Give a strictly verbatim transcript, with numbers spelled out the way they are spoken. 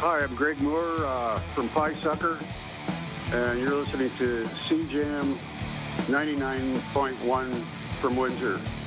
Hi, I'm Greg Moore uh, from Pie Sucker, and you're listening to C J M ninety-nine point one from Windsor.